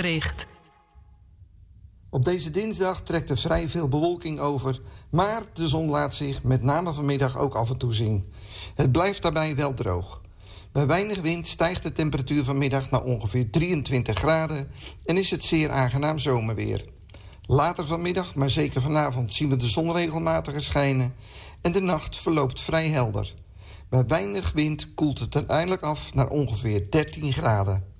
weerbericht. Op deze dinsdag trekt er vrij veel bewolking over, maar de zon laat zich met name vanmiddag ook af en toe zien. Het blijft daarbij wel droog. Bij weinig wind stijgt de temperatuur vanmiddag naar ongeveer 23 graden en is het zeer aangenaam zomerweer. Later vanmiddag, maar zeker vanavond, zien we de zon regelmatig schijnen en de nacht verloopt vrij helder. Bij weinig wind koelt het uiteindelijk af naar ongeveer 13 graden.